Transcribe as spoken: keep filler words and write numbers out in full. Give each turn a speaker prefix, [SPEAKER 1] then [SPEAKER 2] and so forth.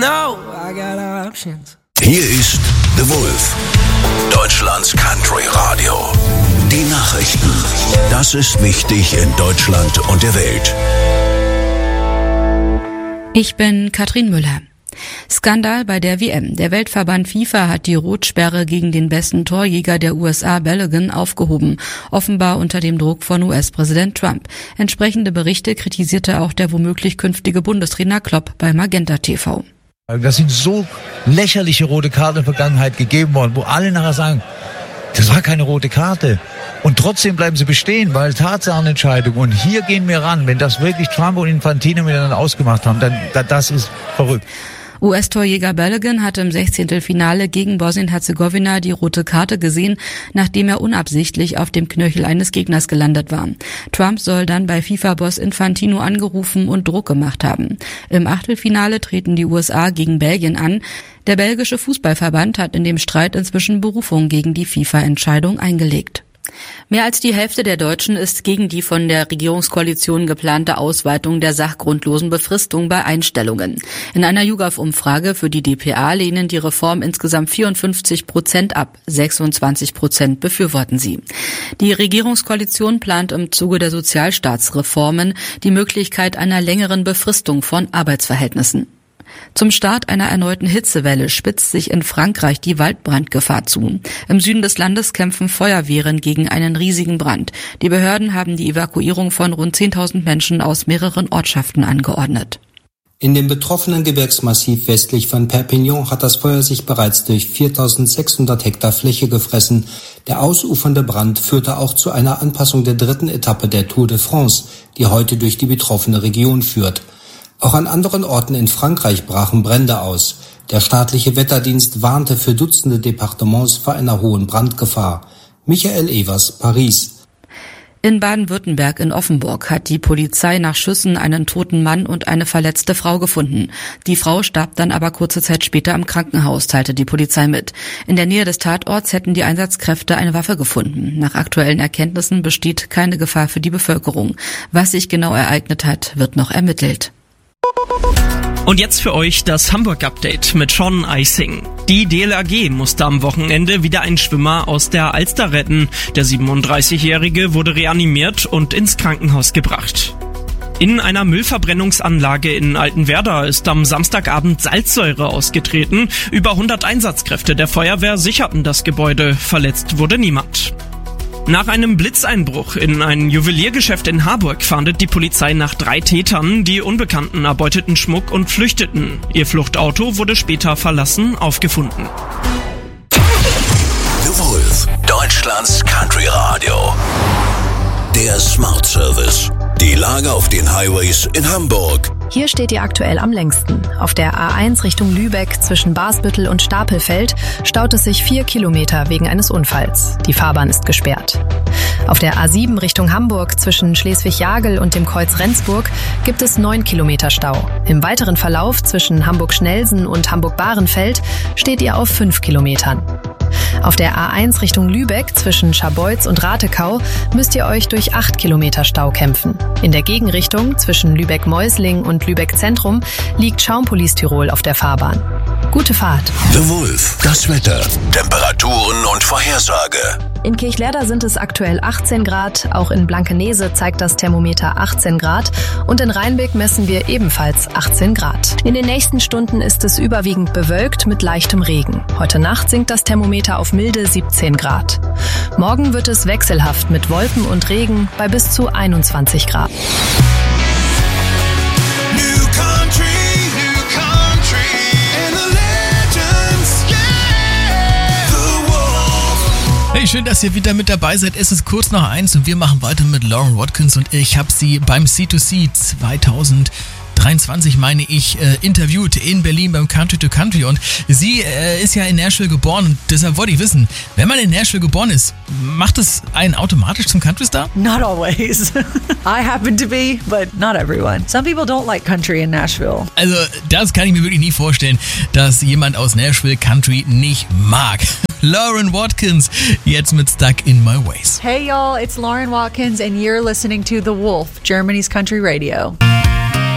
[SPEAKER 1] know I got options.
[SPEAKER 2] Hier ist The Wolf, Deutschlands Country Radio. Die Nachrichten. Das ist wichtig in Deutschland und der Welt.
[SPEAKER 3] Ich bin Katrin Müller. Skandal bei der W M. Der Weltverband FIFA hat die Rotsperre gegen den besten Torjäger der U S A, Balogun, aufgehoben, offenbar unter dem Druck von U S-Präsident Trump. Entsprechende Berichte kritisierte auch der womöglich künftige Bundestrainer Klopp bei Magenta T V.
[SPEAKER 4] Das sind so lächerliche rote Karten in der Vergangenheit gegeben worden, wo alle nachher sagen, das war keine rote Karte. Und trotzdem bleiben sie bestehen, weil Tatsachenentscheidung. Und hier gehen wir ran. Wenn das wirklich Trump und Infantino miteinander ausgemacht haben, dann das ist verrückt.
[SPEAKER 3] U S-Torjäger Balogun hatte im Sechzehntelfinale gegen Bosnien-Herzegowina die rote Karte gesehen, nachdem er unabsichtlich auf dem Knöchel eines Gegners gelandet war. Trump soll dann bei FIFA-Boss Infantino angerufen und Druck gemacht haben. Im Achtelfinale treten die U S A gegen Belgien an. Der belgische Fußballverband hat in dem Streit inzwischen Berufung gegen die FIFA-Entscheidung eingelegt. Mehr als die Hälfte der Deutschen ist gegen die von der Regierungskoalition geplante Ausweitung der sachgrundlosen Befristung bei Einstellungen. In einer YouGov-Umfrage für die D P A lehnen die Reform insgesamt vierundfünfzig Prozent ab, sechsundzwanzig Prozent befürworten sie. Die Regierungskoalition plant im Zuge der Sozialstaatsreformen die Möglichkeit einer längeren Befristung von Arbeitsverhältnissen. Zum Start einer erneuten Hitzewelle spitzt sich in Frankreich die Waldbrandgefahr zu. Im Süden des Landes kämpfen Feuerwehren gegen einen riesigen Brand. Die Behörden haben die Evakuierung von rund zehntausend Menschen aus mehreren Ortschaften angeordnet.
[SPEAKER 5] In dem betroffenen Gebirgsmassiv westlich von Perpignan hat das Feuer sich bereits durch viertausendsechshundert Hektar Fläche gefressen. Der ausufernde Brand führte auch zu einer Anpassung der dritten Etappe der Tour de France, die heute durch die betroffene Region führt. Auch an anderen Orten in Frankreich brachen Brände aus. Der staatliche Wetterdienst warnte für Dutzende Departements vor einer hohen Brandgefahr. Michael Evers, Paris.
[SPEAKER 3] In Baden-Württemberg in Offenburg hat die Polizei nach Schüssen einen toten Mann und eine verletzte Frau gefunden. Die Frau starb dann aber kurze Zeit später im Krankenhaus, teilte die Polizei mit. In der Nähe des Tatorts hätten die Einsatzkräfte eine Waffe gefunden. Nach aktuellen Erkenntnissen besteht keine Gefahr für die Bevölkerung. Was sich genau ereignet hat, wird noch ermittelt.
[SPEAKER 6] Und jetzt für euch das Hamburg-Update mit Sean Eising. Die D L R G musste am Wochenende wieder einen Schwimmer aus der Alster retten. Der siebenunddreißigjährige wurde reanimiert und ins Krankenhaus gebracht. In einer Müllverbrennungsanlage in Altenwerda ist am Samstagabend Salzsäure ausgetreten. Über hundert Einsatzkräfte der Feuerwehr sicherten das Gebäude. Verletzt wurde niemand. Nach einem Blitzeinbruch in ein Juweliergeschäft in Harburg fahndet die Polizei nach drei Tätern. Die Unbekannten erbeuteten Schmuck und flüchteten. Ihr Fluchtauto wurde später verlassen aufgefunden.
[SPEAKER 2] The Wolf, Deutschlands Country Radio. Der Smart Service. Die Lage auf den Highways in Hamburg.
[SPEAKER 7] Hier steht ihr aktuell am längsten. Auf der A eins Richtung Lübeck zwischen Basbüttel und Stapelfeld staut es sich vier Kilometer wegen eines Unfalls. Die Fahrbahn ist gesperrt. Auf der A sieben Richtung Hamburg zwischen Schleswig-Jagel und dem Kreuz Rendsburg gibt es neun Kilometer Stau. Im weiteren Verlauf zwischen Hamburg-Schnelsen und Hamburg-Bahrenfeld steht ihr auf fünf Kilometern. Auf der A eins Richtung Lübeck zwischen Scharbeutz und Ratekau müsst ihr euch durch acht Kilometer Stau kämpfen. In der Gegenrichtung zwischen Lübeck-Meusling und Lübeck-Zentrum liegt Schaumpolice Tirol auf der Fahrbahn. Gute Fahrt.
[SPEAKER 2] The Wolf, das Wetter, Temperaturen und Vorhersage.
[SPEAKER 7] In Kirchlerda sind es aktuell achtzehn Grad, auch in Blankenese zeigt das Thermometer achtzehn Grad und in Rheinbeck messen wir ebenfalls achtzehn Grad. In den nächsten Stunden ist es überwiegend bewölkt mit leichtem Regen. Heute Nacht sinkt das Thermometer auf milde siebzehn Grad. Morgen wird es wechselhaft mit Wolken und Regen bei bis zu einundzwanzig Grad.
[SPEAKER 8] Hey, schön, dass ihr wieder mit dabei seid. Es ist kurz nach eins und wir machen weiter mit Lauren Watkins und ich habe sie beim C zwei C zweitausenddreiundzwanzig, meine ich, äh, interviewt in Berlin beim Country to Country und sie äh, ist ja in Nashville geboren und deshalb wollte ich wissen, wenn man in Nashville geboren ist, macht es einen automatisch zum Country-Star?
[SPEAKER 9] Not always. I happen to be, but not everyone. Some people don't like country in Nashville.
[SPEAKER 8] Also das kann ich mir wirklich nie vorstellen, dass jemand aus Nashville Country nicht mag. Lauren Watkins, jetzt mit Stuck in My Ways.
[SPEAKER 9] Hey y'all, it's Lauren Watkins and you're listening to The Wolf, Germany's country radio.